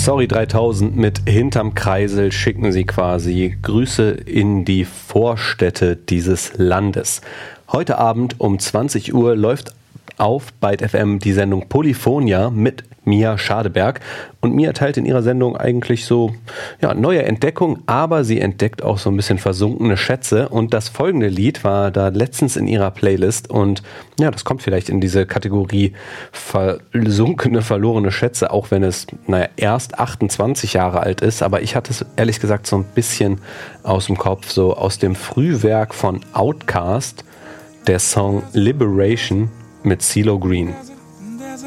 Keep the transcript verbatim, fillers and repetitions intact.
Sorry dreitausend mit Hinterm Kreisel schicken sie quasi Grüße in die Vorstädte dieses Landes. Heute Abend um zwanzig Uhr läuft auf Byte F M die Sendung Polyphonia mit Mia Schadeberg. Und Mia teilt in ihrer Sendung eigentlich so ja, neue Entdeckungen, aber sie entdeckt auch so ein bisschen versunkene Schätze. Und das folgende Lied war da letztens in ihrer Playlist. Und ja, das kommt vielleicht in diese Kategorie versunkene, verlorene Schätze, auch wenn es naja, erst achtundzwanzig Jahre alt ist. Aber ich hatte es ehrlich gesagt so ein bisschen aus dem Kopf, so aus dem Frühwerk von Outkast, der Song Liberation mit CeeLo Green.